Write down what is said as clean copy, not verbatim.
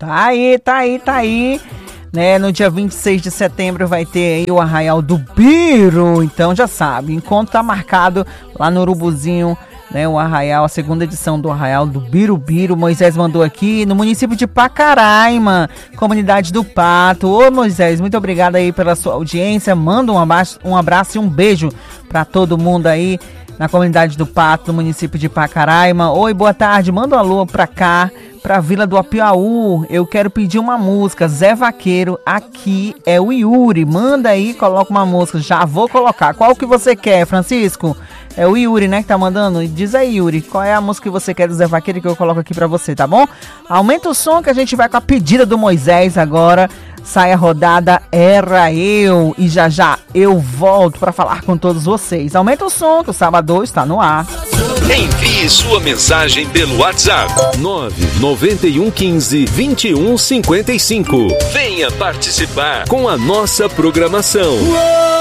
Tá aí. Né, no dia 26 de setembro vai ter aí o Arraial do Biro, então já sabe, encontro tá marcado lá no Urubuzinho, né, o Arraial, a segunda edição do Arraial do Birubiru. Moisés mandou aqui no município de Pacaraima, comunidade do Pato. Ô Moisés, muito obrigado aí pela sua audiência, manda um abraço e um beijo para todo mundo aí na comunidade do Pato, no município de Pacaraima. Oi, boa tarde, manda um alô pra cá, pra Vila do Apiaú. Eu quero pedir uma música, Zé Vaqueiro, aqui é o Yuri. Manda aí, coloca uma música, já vou colocar. Qual que você quer, Francisco? É o Yuri, né, que tá mandando? Diz aí, Yuri, qual é a música que você quer do Zé Vaqueiro que eu coloco aqui pra você, tá bom? Aumenta o som que a gente vai com a pedida do Moisés agora. Sai a rodada Era Eu. E já eu volto pra falar com todos vocês. Aumenta o som que o Sábado está no ar. Envie sua mensagem pelo WhatsApp 99115-2155. Venha participar com a nossa programação.